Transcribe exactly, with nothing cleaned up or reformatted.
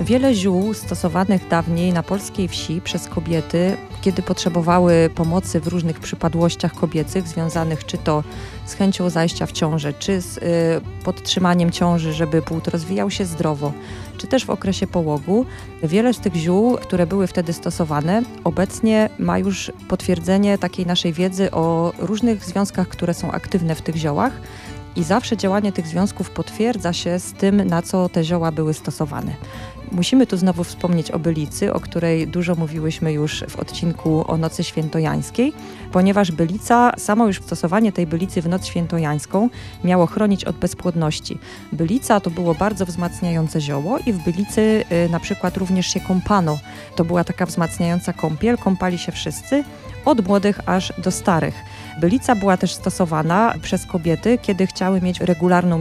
Wiele ziół stosowanych dawniej na polskiej wsi przez kobiety, kiedy potrzebowały pomocy w różnych przypadłościach kobiecych, związanych czy to z chęcią zajścia w ciążę, czy z y, podtrzymaniem ciąży, żeby płód rozwijał się zdrowo, czy też w okresie połogu. Wiele z tych ziół, które były wtedy stosowane, obecnie ma już potwierdzenie takiej naszej wiedzy o różnych związkach, które są aktywne w tych ziołach. I zawsze działanie tych związków potwierdza się z tym, na co te zioła były stosowane. Musimy tu znowu wspomnieć o bylicy, o której dużo mówiłyśmy już w odcinku o Nocy Świętojańskiej, ponieważ bylica, samo już stosowanie tej bylicy w Noc Świętojańską miało chronić od bezpłodności. Bylica to było bardzo wzmacniające zioło i w bylicy y, na przykład również się kąpano. To była taka wzmacniająca kąpiel, kąpali się wszyscy, od młodych aż do starych. Bylica była też stosowana przez kobiety, kiedy chciały mieć regularną